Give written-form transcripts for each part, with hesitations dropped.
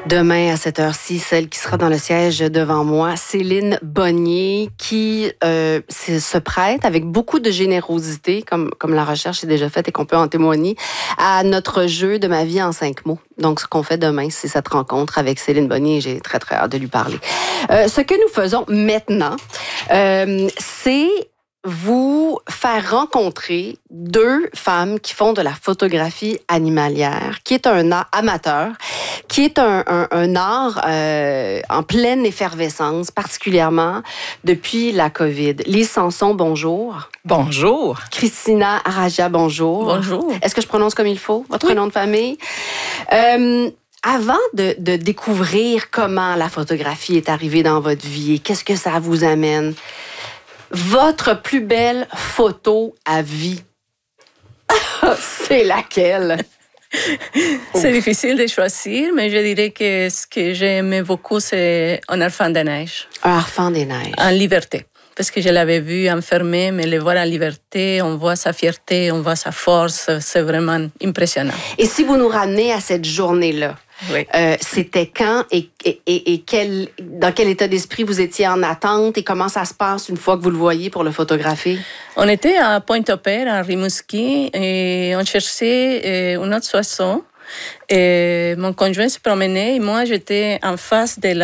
Demain, à cette heure-ci, celle qui sera dans le siège devant moi, Céline Bonnier, qui se prête avec beaucoup de générosité, comme la recherche est déjà faite et qu'on peut en témoigner, à notre jeu de ma vie en 5 mots. Donc, ce qu'on fait demain, c'est cette rencontre avec Céline Bonnier. J'ai très, très hâte de lui parler. Ce que nous faisons maintenant, c'est vous faire rencontrer 2 femmes qui font de la photographie animalière, qui est un art amateur, qui est un art en pleine effervescence, particulièrement depuis la COVID. Lise Sanson, bonjour. Bonjour. Christina Raja, bonjour. Bonjour. Est-ce que je prononce comme il faut, votre nom de famille? Avant de découvrir comment la photographie est arrivée dans votre vie et qu'est-ce que ça vous amène, votre plus belle photo à vie, c'est laquelle? C'est difficile de choisir, mais je dirais que ce que j'aimais beaucoup, c'est Un enfant des neiges. Un enfant des neiges. En liberté. Parce que je l'avais vu enfermé, mais le voir en liberté, on voit sa fierté, on voit sa force, c'est vraiment impressionnant. Et si vous nous ramenez à cette journée-là, oui. C'était quand et dans quel état d'esprit vous étiez en attente et comment ça se passe une fois que vous le voyez pour le photographier? On était à Pointe-au-Père, à Rimouski, et on cherchait un autre oiseau. Et mon conjoint se promenait et moi, j'étais en face de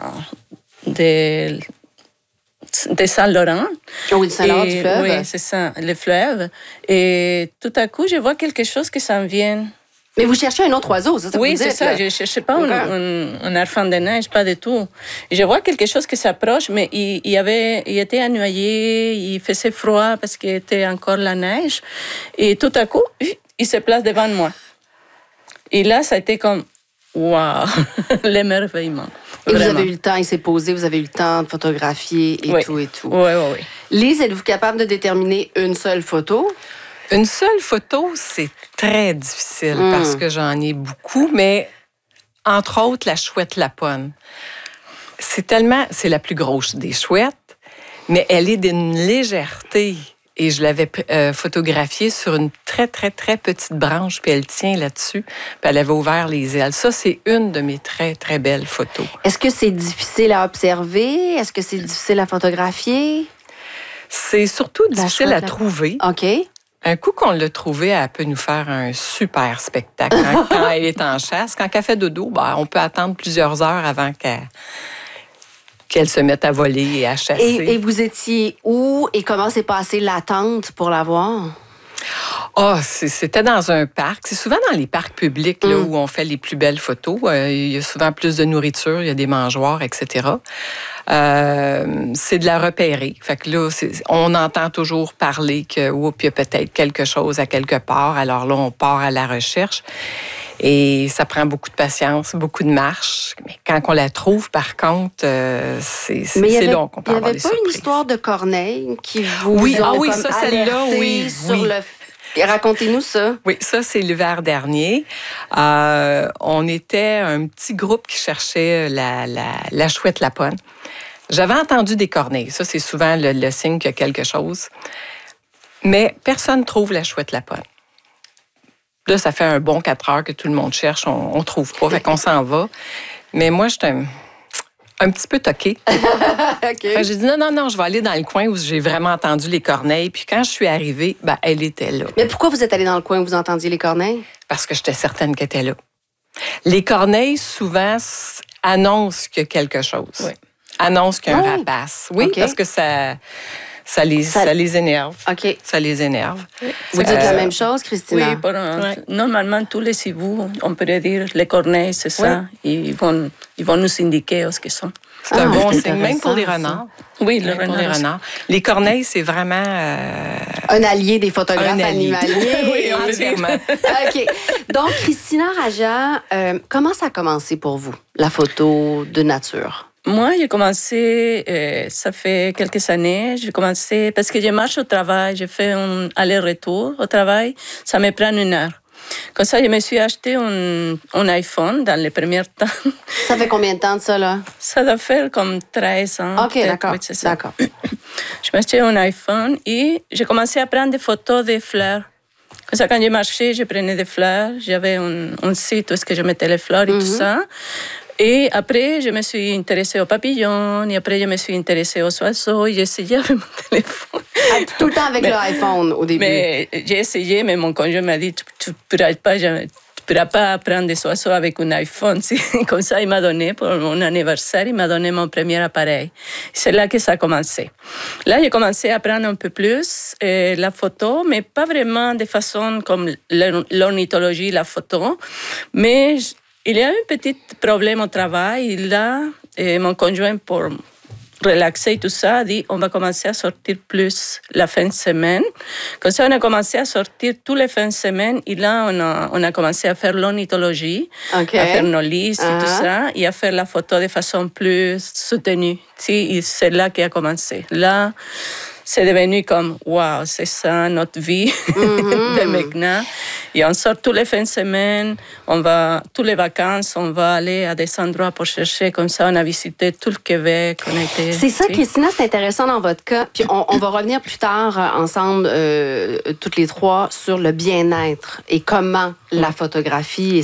Saint-Laurent. Oui, de Saint-Laurent, du fleuve. Oui, c'est ça, le fleuve. Et tout à coup, je vois quelque chose qui s'en vient. Mais vous cherchez un autre oiseau, ça oui, vous dites, c'est ça. là. Je ne cherchais pas un enfant de neige, pas du tout. Je vois quelque chose qui s'approche, mais il était ennoyé, il faisait froid parce qu'il était encore la neige. Et tout à coup, il se place devant moi. Et là, ça a été comme, waouh, l'émerveillement. Et vous avez eu le temps, il s'est posé, vous avez eu le temps de photographier et tout et tout. Oui. Lise, êtes-vous capable de déterminer une seule photo? Une seule photo, c'est très difficile parce que j'en ai beaucoup, mais entre autres, la chouette Laponne. C'est la plus grosse des chouettes, mais elle est d'une légèreté. Et je l'avais photographiée sur une très, très, très petite branche, puis elle tient là-dessus, puis elle avait ouvert les ailes. Ça, c'est une de mes très, très belles photos. Est-ce que c'est difficile à observer? Est-ce que c'est difficile à photographier? C'est surtout difficile à trouver. OK. Un coup qu'on l'a trouvée, elle peut nous faire un super spectacle. Quand elle est en chasse, quand elle fait dodo, on peut attendre plusieurs heures avant qu'elle se mette à voler et à chasser. Et vous étiez où et comment s'est passée l'attente pour la voir? C'était dans un parc. C'est souvent dans les parcs publics là, où on fait les plus belles photos. Il y a souvent plus de nourriture, il y a des mangeoires, etc. C'est de la repérer. Fait que là, on entend toujours parler que il y a peut-être quelque chose à quelque part. Alors là, on part à la recherche. Et ça prend beaucoup de patience, beaucoup de marche. Mais quand on la trouve, par contre, c'est long qu'on peut avoir des surprises. Il n'y avait pas une histoire de corneille qui vous ont ça, celle-là, oui. Sur le... Racontez-nous ça. Oui, ça, c'est l'hiver dernier. On était un petit groupe qui cherchait la chouette Laponne. J'avais entendu des corneilles. Ça, c'est souvent le signe qu'il y a quelque chose. Mais personne ne trouve la chouette Laponne. Là, ça fait un bon 4 heures que tout le monde cherche. On ne trouve pas. Fait qu'on s'en va. Mais moi, j'étais un petit peu toquée. Okay. J'ai dit non, je vais aller dans le coin où j'ai vraiment entendu les corneilles. Puis quand je suis arrivée, elle était là. Mais pourquoi vous êtes allée dans le coin où vous entendiez les corneilles? Parce que j'étais certaine qu'elle était là. Les corneilles, souvent, annoncent qu'il y a quelque chose. Oui. Annoncent qu'il y a un rapace. Oui, okay. Parce que ça les énerve. OK. Ça les énerve. Vous dites la même chose, Christina? Oui, normalement, tous les hiboux, on pourrait dire, les corneilles, c'est ça. Ils vont nous indiquer ce qu'ils sont. C'est un bon signe, même pour les renards. Oui, pour les renards. Les corneilles, c'est vraiment... un allié des photographes animaliers. Oui, entièrement. OK. Donc, Christina Raja, comment ça a commencé pour vous, la photo de nature? Moi, j'ai commencé, ça fait quelques années, j'ai commencé parce que je marche au travail, j'ai fait un aller-retour au travail, ça me prend 1 heure. Comme ça, je me suis acheté un iPhone dans les premiers temps. Ça fait combien de temps de ça, là? Ça doit faire comme 13 ans. OK, d'accord. Oui, c'est ça. D'accord. Je me suis acheté un iPhone et j'ai commencé à prendre des photos des fleurs. Comme ça, quand je marchais, je prenais des fleurs. J'avais un site où je mettais les fleurs et tout ça. Et après, je me suis intéressée aux papillons, et après, je me suis intéressée aux oiseaux, et j'ai essayé avec mon téléphone. Tout le temps avec l'iPhone au début. Mais j'ai essayé, mais mon conjoint m'a dit, tu ne pourras pas apprendre des oiseaux avec un iPhone. Comme ça, il m'a donné, pour mon anniversaire, il m'a donné mon premier appareil. C'est là que ça a commencé. Là, j'ai commencé à apprendre un peu plus la photo, mais pas vraiment de façon comme l'ornithologie, la photo. Mais il y a eu un petit problème au travail. Là, mon conjoint, pour relaxer et tout ça, a dit on va commencer à sortir plus la fin de semaine. Comme ça, on a commencé à sortir tous les fins de semaine et là, on a commencé à faire l'ornithologie, à faire nos listes et tout ça, et à faire la photo de façon plus soutenue. Et c'est là qu'il a commencé. Là, c'est devenu comme, wow, c'est ça notre vie de maintenant. Et on sort tous les fins de semaine, toutes les vacances, on va aller à des endroits pour chercher. Comme ça, on a visité tout le Québec. C'est ça, Christina, c'est intéressant dans votre cas. Puis on va revenir plus tard ensemble, toutes les trois, sur le bien-être et comment la photographie et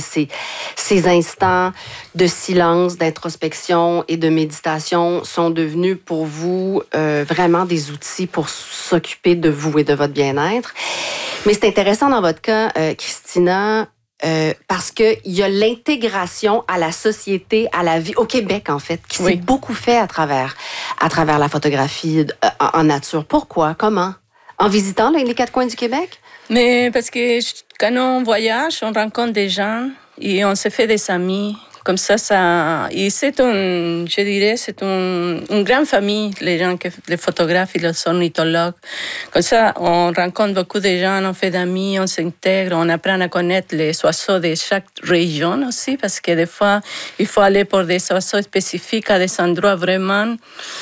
ces instants de silence, d'introspection et de méditation sont devenus pour vous vraiment des outils pour s'occuper de vous et de votre bien-être. Mais c'est intéressant dans votre cas, Christina, parce qu'il y a l'intégration à la société, à la vie, au Québec, en fait, qui s'est beaucoup fait à travers la photographie en nature. Pourquoi? Comment? En visitant les quatre coins du Québec? Mais parce que quand on voyage, on rencontre des gens et on se fait des amis. Comme ça, et c'est je dirais, c'est une grande famille, les photographes et les ornithologues. Comme ça, on rencontre beaucoup de gens, on fait d'amis, on s'intègre, on apprend à connaître les oiseaux de chaque région aussi, parce que des fois, il faut aller pour des oiseaux spécifiques à des endroits vraiment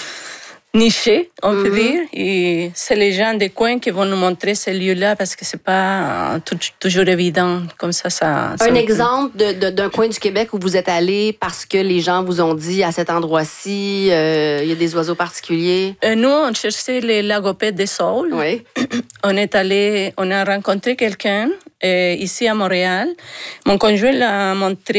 niché, on peut dire. Et c'est les gens des coins qui vont nous montrer ces lieux-là parce que c'est pas toujours évident. Comme ça un exemple d'un coin du Québec où vous êtes allé parce que les gens vous ont dit à cet endroit-ci, il y a des oiseaux particuliers? Nous, on cherchait les lagopèdes des saules. Oui. On a rencontré quelqu'un ici à Montréal. Mon conjoint l'a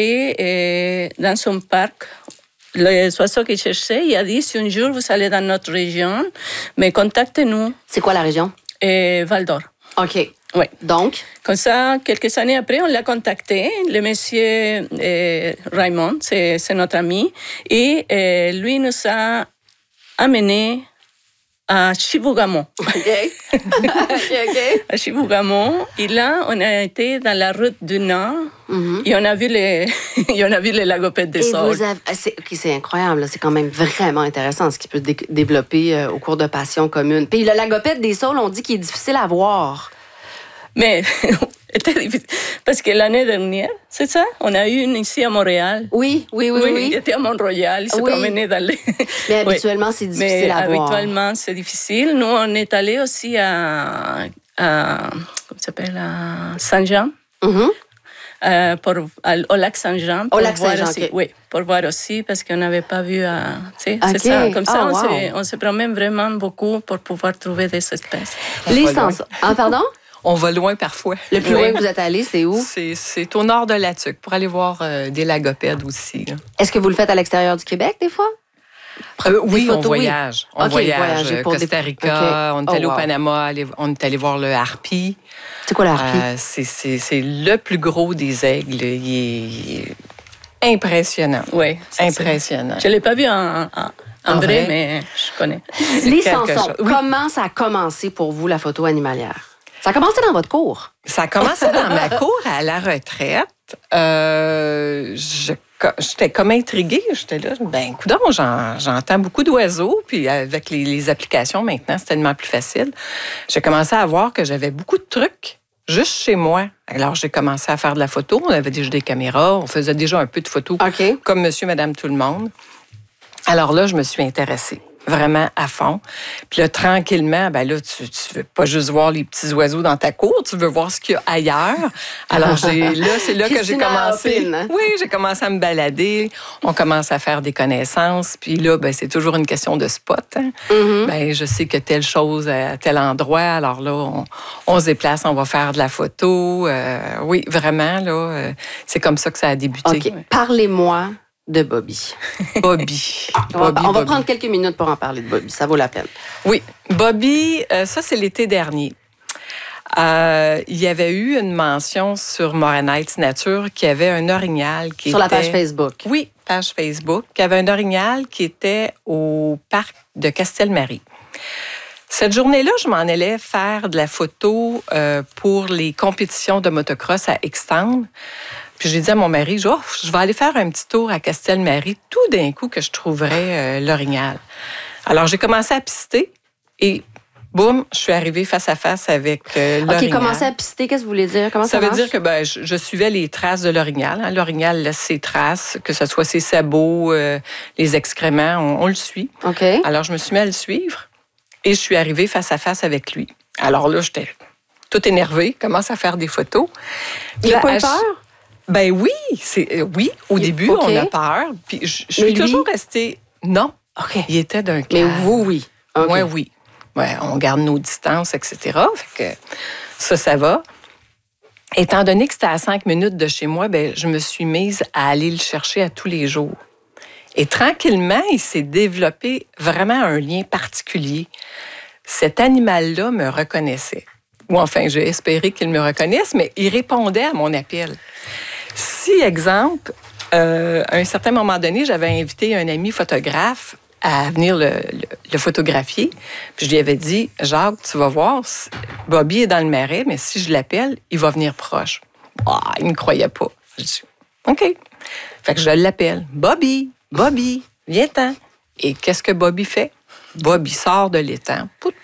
montré dans son parc. Les oiseaux qu'il cherchait, il a dit, si un jour vous allez dans notre région, mais contactez-nous. C'est quoi la région? Val-d'Or. OK. Oui. Donc? Comme ça, quelques années après, on l'a contacté. Le monsieur Raymond, c'est notre ami. Et lui nous a amenés à Chibougamau. OK. OK. À Chibougamau. Et là, on a été dans la route du Nord et on a vu les lagopèdes des saules. C'est incroyable. C'est quand même vraiment intéressant ce qui peut développer au cours de passions communes. Puis le lagopède des saules, on dit qu'il est difficile à voir. Mais c'était difficile. Parce que l'année dernière, c'est ça, on a eu une ici à Montréal. Oui. Il était à Mont-Royal, il se promenait dans les... Mais habituellement, c'est difficile à voir. Habituellement, c'est difficile. Nous, on est allés aussi comment ça s'appelle, à Saint-Jean. Au lac Saint-Jean. Au lac Saint-Jean, aussi, oui, pour voir aussi, parce qu'on n'avait pas vu... c'est ça, comme ça, on se promène vraiment beaucoup pour pouvoir trouver des espèces. Les sens... pardon? On va loin parfois. Le plus loin que vous êtes allé, c'est où? C'est au nord de la Tuque, pour aller voir des lagopèdes aussi. Là. Est-ce que vous le faites à l'extérieur du Québec, des fois? Oui, on voyage. On voyage. Costa Rica, on est allé au Panama, on est allé voir le harpie. C'est quoi le harpie? C'est le plus gros des aigles. Il est impressionnant. Oui. Impressionnant. Je ne l'ai pas vu en vrai, mais je connais. Les Sansons, comment ça a commencé pour vous, la photo animalière? Ça a commencé dans votre cour? Ça a commencé dans ma cour à la retraite. J'étais comme intriguée. J'étais là, coudonc, j'entends beaucoup d'oiseaux. Puis avec les applications maintenant, c'est tellement plus facile. J'ai commencé à voir que j'avais beaucoup de trucs juste chez moi. Alors, j'ai commencé à faire de la photo. On avait déjà des caméras. On faisait déjà un peu de photos comme monsieur, madame, tout le monde. Alors là, je me suis intéressée vraiment à fond. Puis là, tranquillement, là, tu veux pas juste voir les petits oiseaux dans ta cour, tu veux voir ce qu'il y a ailleurs. Alors, c'est là que j'ai commencé. Oui, j'ai commencé à me balader. On commence à faire des connaissances. Puis là, c'est toujours une question de spot. Hein? Je sais que telle chose à tel endroit. Alors là, on se déplace, on va faire de la photo. Oui, vraiment, là, c'est comme ça que ça a débuté. OK. Parlez-moi de Bobby? Bobby. On va prendre quelques minutes pour en parler de Bobby. Ça vaut la peine. Oui. Bobby, ça, c'est l'été dernier. Il y avait eu une mention sur Moranite Nature qui avait un orignal qui sur la page Facebook. Oui, page Facebook, qui avait un orignal qui était au parc de Castelmarie. Cette journée-là, je m'en allais faire de la photo pour les compétitions de motocross à Extendre. Puis j'ai dit à mon mari, je vais aller faire un petit tour à Castelmarie, tout d'un coup que je trouverais l'orignal. Alors, j'ai commencé à pister et boum, je suis arrivée face à face avec l'orignal. OK, commencer à pister, qu'est-ce que vous voulez dire? Comment ça veut dire que je suivais les traces de l'orignal. Hein. L'orignal laisse ses traces, que ce soit ses sabots, les excréments, on le suit. OK. Alors, je me suis mis à le suivre et je suis arrivée face à face avec lui. Alors là, j'étais toute énervée, commence à faire des photos. Il n'a pas eu peur? Ben oui, au début, okay. on a peur. Puis je suis toujours restée... Non, OK. Il était d'un calme. Mais vous, oui. Okay. Moi, oui. Ouais, on garde nos distances, etc. Fait que ça va. Étant donné que c'était à 5 minutes de chez moi, ben, je me suis mise à aller le chercher à tous les jours. Et tranquillement, il s'est développé vraiment un lien particulier. Cet animal-là me reconnaissait. Ou enfin, j'ai espéré qu'il me reconnaisse, mais il répondait à mon appel. Si, exemple, à un certain moment donné, j'avais invité un ami photographe à venir le photographier. Puis je lui avais dit, Jacques, tu vas voir, Bobby est dans le marais, mais si je l'appelle, il va venir proche. Il ne me croyait pas. Je dis, OK. Fait que je l'appelle. Bobby, viens-t'en. Et qu'est-ce que Bobby fait? Bobby sort de l'étang. Pout.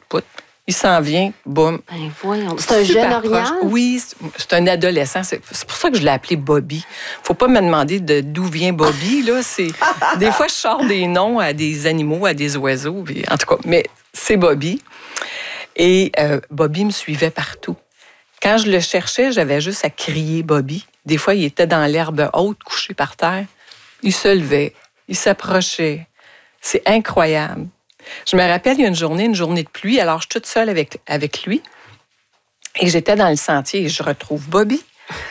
Il s'en vient, boum. Ben voyons. C'est un jeune orignal? Oui, c'est un adolescent. C'est pour ça que je l'ai appelé Bobby. Faut pas me demander d'où vient Bobby. Là. Des fois, je sors des noms à des animaux, à des oiseaux. En tout cas, mais c'est Bobby. Et Bobby me suivait partout. Quand je le cherchais, j'avais juste à crier Bobby. Des fois, il était dans l'herbe haute, couché par terre. Il se levait, il s'approchait. C'est incroyable. Je me rappelle, il y a une journée de pluie, alors je suis toute seule avec lui. Et j'étais dans le sentier et je retrouve Bobby.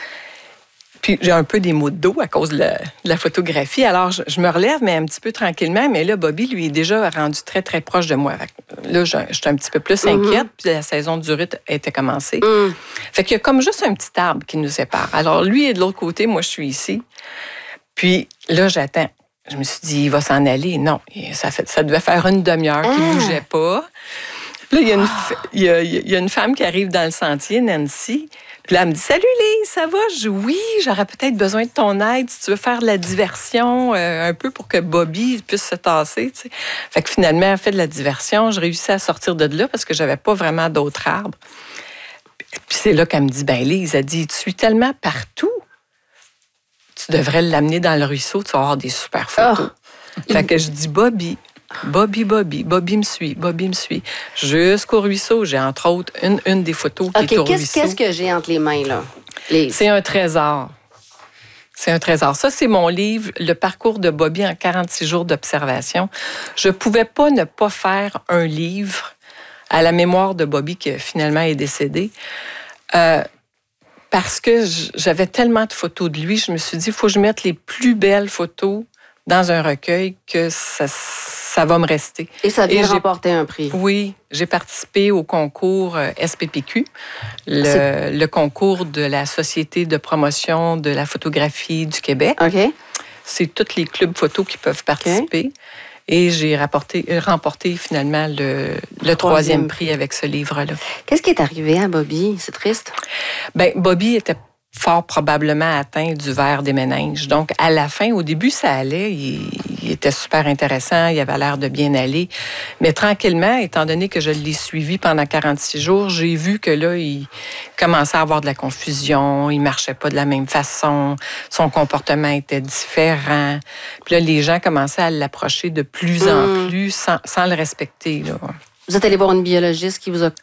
Puis j'ai un peu des maux de dos à cause de la photographie. Alors je me relève, mais un petit peu tranquillement. Mais là, Bobby, lui, est déjà rendu très, très proche de moi. Là, j'étais un petit peu plus inquiète. Puis la saison du rut était commencée. Fait qu'il y a comme juste un petit arbre qui nous sépare. Alors lui est de l'autre côté, moi, je suis ici. Puis là, j'attends. Je me suis dit, il va s'en aller. Non, ça devait faire une demi-heure qu'il ne bougeait pas. Là, il y a une femme qui arrive dans le sentier, Nancy. Puis là, elle me dit, salut Lise, ça va? Je dis, oui, j'aurais peut-être besoin de ton aide si tu veux faire de la diversion un peu pour que Bobby puisse se tasser. Tu sais. Fait que finalement, elle fait de la diversion. Je réussis à sortir de là parce que j'avais pas vraiment d'autres arbres. Puis c'est là qu'elle me dit, ben Lise, elle dit, tu suis tellement partout. Tu devrais l'amener dans le ruisseau, tu vas avoir des super photos. Fait que je dis Bobby me suit. Jusqu'au ruisseau, j'ai entre autres une des photos qui est au ruisseau. Qu'est-ce que j'ai entre les mains, là? C'est un trésor. Ça, c'est mon livre, Le parcours de Bobby en 46 jours d'observation. Je ne pouvais pas ne pas faire un livre à la mémoire de Bobby qui finalement est décédé. Parce que j'avais tellement de photos de lui, je me suis dit, il faut que je mette les plus belles photos dans un recueil que ça va me rester. Et ça vient remporter un prix. Oui, j'ai participé au concours SPPQ, le concours de la Société de promotion de la photographie du Québec. OK. C'est tous les clubs photos qui peuvent participer. Okay. Et j'ai remporté finalement le troisième prix avec ce livre-là. Qu'est-ce qui est arrivé à Bobby? C'est triste. Bien, Bobby était fort probablement atteint du ver des méninges. Donc, à la fin, au début, ça allait. Il était super intéressant. Il avait l'air de bien aller. Mais tranquillement, étant donné que je l'ai suivi pendant 46 jours, j'ai vu que là, il commençait à avoir de la confusion. Il marchait pas de la même façon. Son comportement était différent. Puis là, les gens commençaient à l'approcher de plus en plus sans le respecter, là. Vous êtes allé voir une biologiste qui vous a